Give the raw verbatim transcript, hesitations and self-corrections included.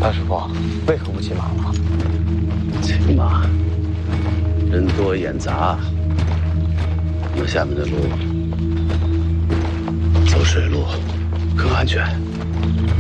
大师傅，为何不骑马了？ 骑马，人多眼杂，那下面的路走水路更安全。